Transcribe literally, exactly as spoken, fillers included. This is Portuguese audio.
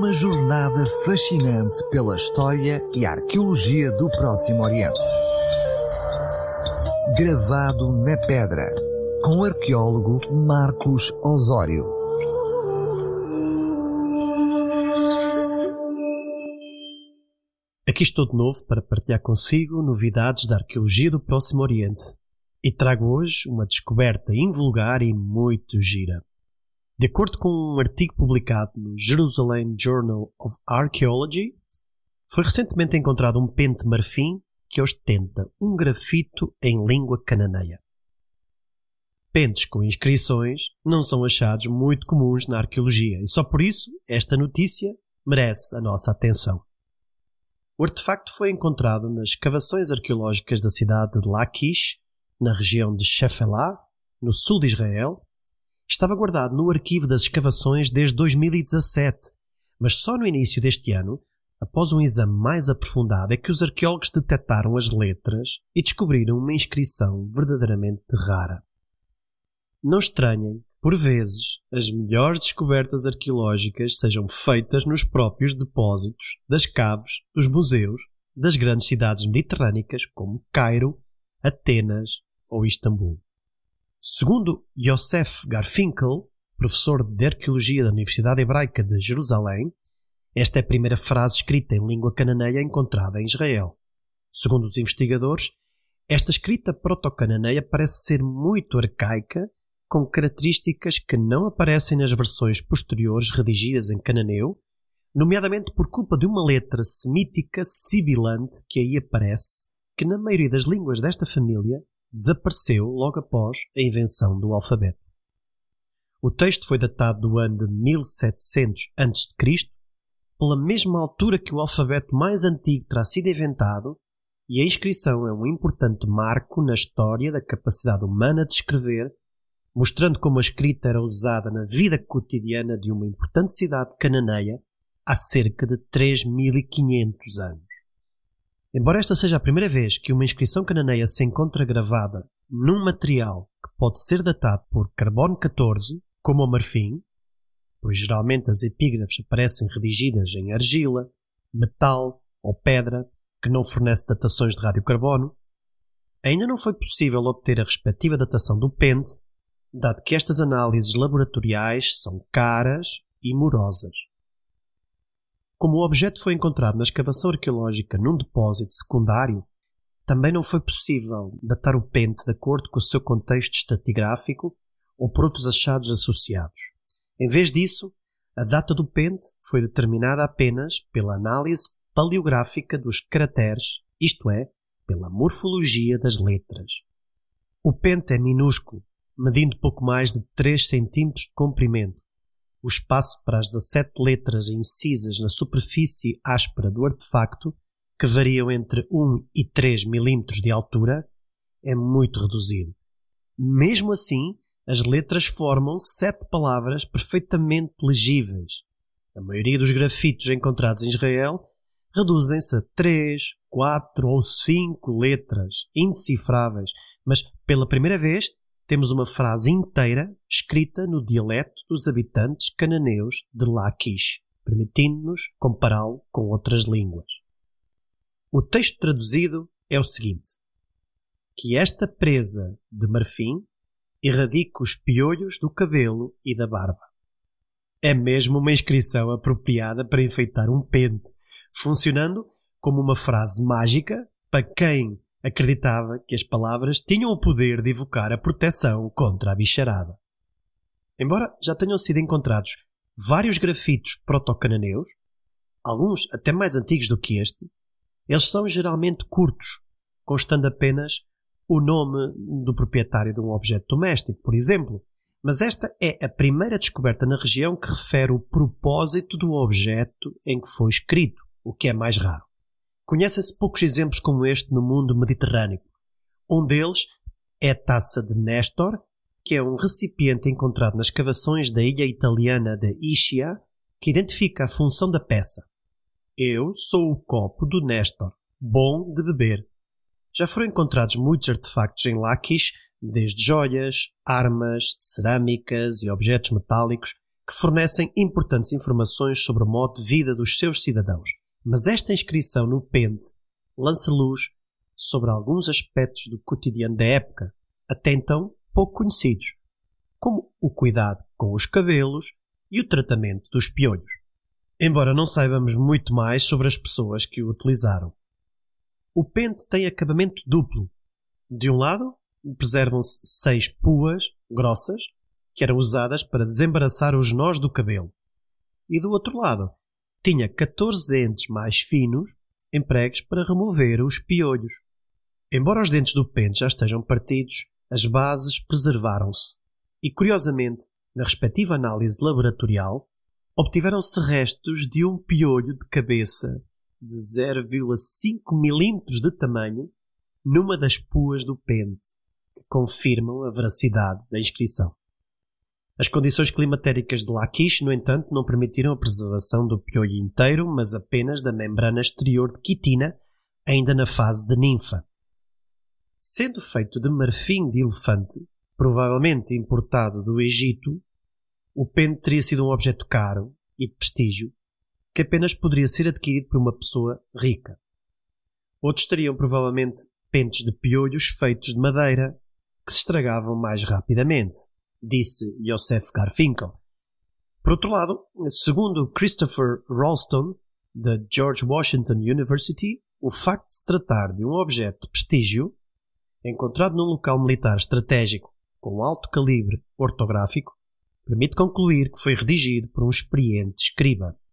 Uma jornada fascinante pela história e arqueologia do Próximo Oriente. Gravado na pedra, com o arqueólogo Marcos Osório. Aqui estou de novo para partilhar consigo novidades da arqueologia do Próximo Oriente. E trago hoje uma descoberta invulgar e muito gira. De acordo com um artigo publicado no Jerusalem Journal of Archaeology, foi recentemente encontrado um pente de marfim que ostenta um grafito em língua cananeia. Pentes com inscrições não são achados muito comuns na arqueologia e só por isso esta notícia merece a nossa atenção. O artefacto foi encontrado nas escavações arqueológicas da cidade de Laquish, na região de Shephelah, no sul de Israel. Estava guardado no arquivo das escavações desde dois mil e dezassete, mas só no início deste ano, após um exame mais aprofundado, é que os arqueólogos detectaram as letras e descobriram uma inscrição verdadeiramente rara. Não estranhem, por vezes, as melhores descobertas arqueológicas sejam feitas nos próprios depósitos das caves dos museus das grandes cidades mediterrânicas como Cairo, Atenas ou Istambul. Segundo Yosef Garfinkel, professor de Arqueologia da Universidade Hebraica de Jerusalém, esta é a primeira frase escrita em língua cananeia encontrada em Israel. Segundo os investigadores, esta escrita proto-cananeia parece ser muito arcaica, com características que não aparecem nas versões posteriores redigidas em cananeu, nomeadamente por culpa de uma letra semítica sibilante que aí aparece, que na maioria das línguas desta família desapareceu logo após a invenção do alfabeto. O texto foi datado do ano de mil e setecentos antes de Cristo, pela mesma altura que o alfabeto mais antigo terá sido inventado, e a inscrição é um importante marco na história da capacidade humana de escrever, mostrando como a escrita era usada na vida cotidiana de uma importante cidade cananeia há cerca de três mil e quinhentos anos. Embora esta seja a primeira vez que uma inscrição cananeia se encontra gravada num material que pode ser datado por carbono catorze, como o marfim, pois geralmente as epígrafes aparecem redigidas em argila, metal ou pedra, que não fornece datações de radiocarbono, ainda não foi possível obter a respectiva datação do pente, dado que estas análises laboratoriais são caras e morosas. Como o objeto foi encontrado na escavação arqueológica num depósito secundário, também não foi possível datar o pente de acordo com o seu contexto estratigráfico ou por outros achados associados. Em vez disso, a data do pente foi determinada apenas pela análise paleográfica dos caracteres, isto é, pela morfologia das letras. O pente é minúsculo, medindo pouco mais de três centímetros de comprimento. O espaço para as dezassete letras incisas na superfície áspera do artefacto, que variam entre um e três milímetros de altura, é muito reduzido. Mesmo assim, as letras formam sete palavras perfeitamente legíveis. A maioria dos grafitos encontrados em Israel reduzem-se a três, quatro ou cinco letras indecifráveis, mas pela primeira vez temos uma frase inteira escrita no dialeto dos habitantes cananeus de Laquish, permitindo-nos compará-lo com outras línguas. O texto traduzido é o seguinte: que esta presa de marfim erradica os piolhos do cabelo e da barba. É mesmo uma inscrição apropriada para enfeitar um pente, funcionando como uma frase mágica para quem acreditava que as palavras tinham o poder de evocar a proteção contra a bicharada. Embora já tenham sido encontrados vários grafitos proto-cananeus, alguns até mais antigos do que este, eles são geralmente curtos, constando apenas o nome do proprietário de um objeto doméstico, por exemplo, mas esta é a primeira descoberta na região que refere o propósito do objeto em que foi escrito, o que é mais raro. Conhecem-se poucos exemplos como este no mundo mediterrâneo. Um deles é a taça de Néstor, que é um recipiente encontrado nas escavações da ilha italiana de Ischia, que identifica a função da peça. Eu sou o copo do Néstor, bom de beber. Já foram encontrados muitos artefactos em Laquish, desde joias, armas, cerâmicas e objetos metálicos, que fornecem importantes informações sobre o modo de vida dos seus cidadãos. Mas esta inscrição no pente lança luz sobre alguns aspectos do cotidiano da época, até então pouco conhecidos, como o cuidado com os cabelos e o tratamento dos piolhos, embora não saibamos muito mais sobre as pessoas que o utilizaram. O pente tem acabamento duplo. De um lado, preservam-se seis puas grossas, que eram usadas para desembaraçar os nós do cabelo, e do outro lado, tinha catorze dentes mais finos, empregues para remover os piolhos. Embora os dentes do pente já estejam partidos, as bases preservaram-se, e curiosamente, na respectiva análise laboratorial, obtiveram-se restos de um piolho de cabeça de zero vírgula cinco milímetros de tamanho numa das puas do pente, que confirmam a veracidade da inscrição. As condições climatéricas de Laquish, no entanto, não permitiram a preservação do piolho inteiro, mas apenas da membrana exterior de quitina, ainda na fase de ninfa. Sendo feito de marfim de elefante, provavelmente importado do Egito, o pente teria sido um objeto caro e de prestígio, que apenas poderia ser adquirido por uma pessoa rica. Outros teriam provavelmente pentes de piolhos feitos de madeira, que se estragavam mais rapidamente, disse Joseph Garfinkel. Por outro lado, segundo Christopher Ralston, da George Washington University, o facto de se tratar de um objeto de prestígio, encontrado num local militar estratégico com alto calibre ortográfico, permite concluir que foi redigido por um experiente escriba.